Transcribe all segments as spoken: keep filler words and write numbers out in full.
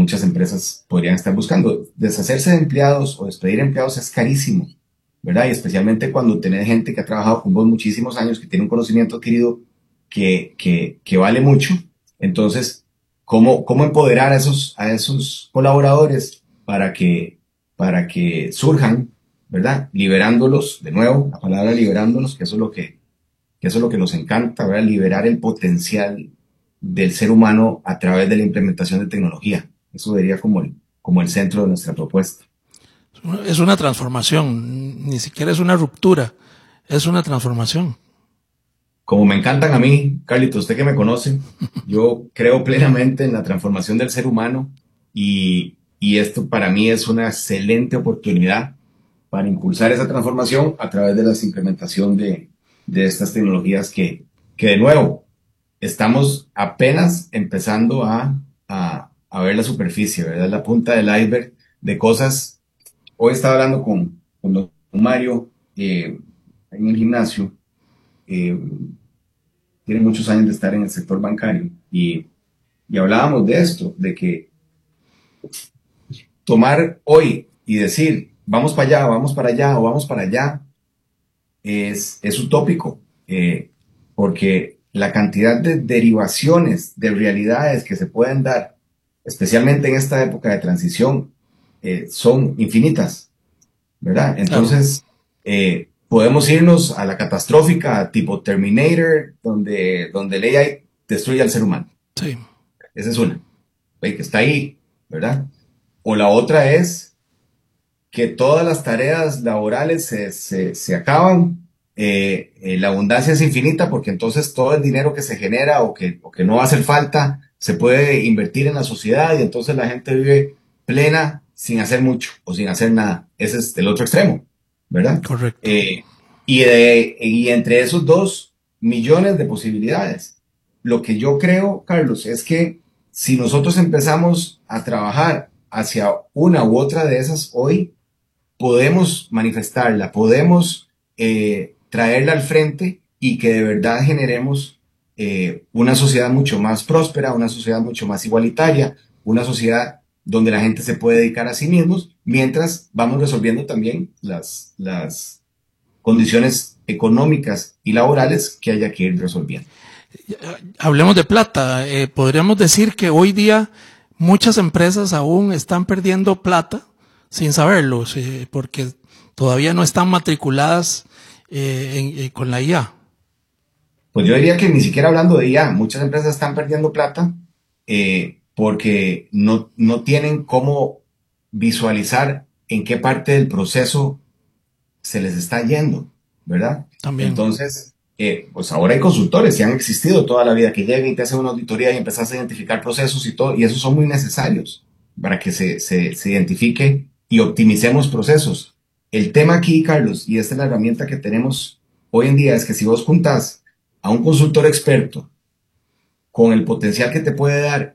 muchas empresas podrían estar buscando. Deshacerse de empleados o despedir empleados es carísimo, ¿verdad? Y especialmente cuando tenés gente que ha trabajado con vos muchísimos años, que tiene un conocimiento adquirido que, que, que vale mucho. Entonces, ¿cómo, cómo empoderar a esos, a esos colaboradores para que, para que surjan, ¿verdad? Liberándolos, de nuevo, la palabra liberándolos, que eso es lo que, que eso es lo que nos encanta, ¿verdad? Liberar el potencial del ser humano a través de la implementación de tecnología. Eso sería como el, como el centro de nuestra propuesta. Es una transformación, ni siquiera es una ruptura, es una transformación. Como me encantan a mí, Carlito, usted que me conoce, yo creo plenamente en la transformación del ser humano y, y esto para mí es una excelente oportunidad para impulsar esa transformación a través de la implementación de, de estas tecnologías que, que de nuevo, estamos apenas empezando a, a, a ver la superficie, ¿verdad? La punta del iceberg de cosas. Hoy estaba hablando con, con don Mario eh, en el gimnasio. Eh, tiene muchos años de estar en el sector bancario y, y hablábamos de esto, de que tomar hoy y decir vamos para allá, vamos para allá o vamos para allá es, es utópico, eh, porque la cantidad de derivaciones de realidades que se pueden dar, especialmente en esta época de transición, eh, son infinitas, ¿verdad? Entonces, eh, podemos irnos a la catastrófica tipo Terminator, donde, donde el A I destruye al ser humano. Sí. Esa es una, ¿ve? Que está ahí, ¿verdad? O la otra es que todas las tareas laborales se, se, se acaban. Eh, eh, la abundancia es infinita porque entonces todo el dinero que se genera o que, o que no va a hacer falta se puede invertir en la sociedad y entonces la gente vive plena sin hacer mucho o sin hacer nada. Ese es el otro extremo, ¿verdad? Correcto. Eh, y, de, y entre esos dos millones de posibilidades, lo que yo creo, Carlos, es que si nosotros empezamos a trabajar hacia una u otra de esas hoy, podemos manifestarla, podemos eh, traerla al frente y que de verdad generemos eh, una sociedad mucho más próspera, una sociedad mucho más igualitaria, una sociedad donde la gente se puede dedicar a sí mismos, mientras vamos resolviendo también las, las condiciones económicas y laborales que haya que ir resolviendo. Hablemos de plata. Eh, podríamos decir que hoy día muchas empresas aún están perdiendo plata sin saberlo, eh, porque todavía no están matriculadas eh, en, eh, con la I A. Pues yo diría que ni siquiera hablando de I A, muchas empresas están perdiendo plata eh, porque no, no tienen cómo visualizar en qué parte del proceso se les está yendo, ¿verdad? También. Entonces, eh, pues ahora hay consultores y han existido toda la vida que llegan y te hacen una auditoría y empezás a identificar procesos y todo, y esos son muy necesarios para que se, se, se identifique y optimicemos procesos. El tema aquí, Carlos, y esta es la herramienta que tenemos hoy en día, es que si vos juntás a un consultor experto con el potencial que te puede dar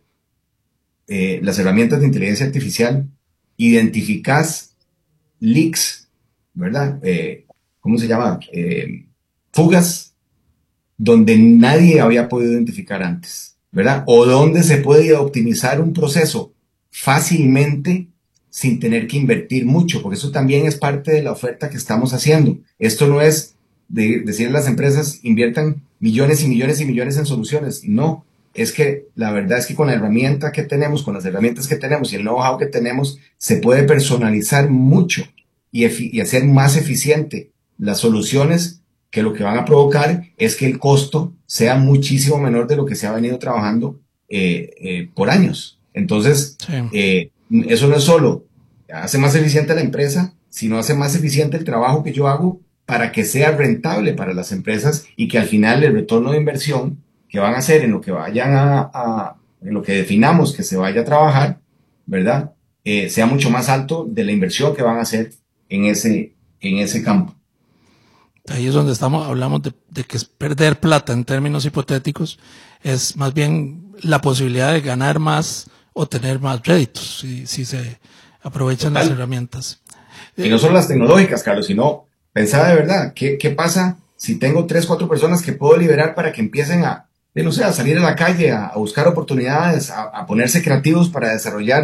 eh, las herramientas de inteligencia artificial, identificás leaks, ¿verdad? Eh, ¿Cómo se llama? Eh, fugas donde nadie había podido identificar antes, ¿verdad? O donde se puede optimizar un proceso fácilmente sin tener que invertir mucho, porque eso también es parte de la oferta que estamos haciendo. Esto no es de decirle a las empresas inviertan millones y millones y millones en soluciones. No, es que la verdad es que con la herramienta que tenemos, con las herramientas que tenemos y el know-how que tenemos, se puede personalizar mucho y, y hacer más eficiente las soluciones, que lo que van a provocar es que el costo sea muchísimo menor de lo que se ha venido trabajando eh, eh, por años. Entonces, Sí. eh, eso no es solo hace más eficiente la empresa, sino hace más eficiente el trabajo que yo hago para que sea rentable para las empresas y que al final el retorno de inversión que van a hacer en lo que vayan a, a en lo que definamos que se vaya a trabajar, ¿verdad? Eh, sea mucho más alto de la inversión que van a hacer en ese, en ese campo. Ahí es donde estamos, hablamos de, de que es perder plata en términos hipotéticos, es más bien la posibilidad de ganar más o tener más réditos si, si se aprovechan Total. Las herramientas. Y no solo las tecnológicas, Carlos, sino pensar de verdad, ¿qué, qué pasa si tengo tres, cuatro personas que puedo liberar para que empiecen a, de, no sé, a salir a la calle, a, a buscar oportunidades, a, a ponerse creativos para desarrollar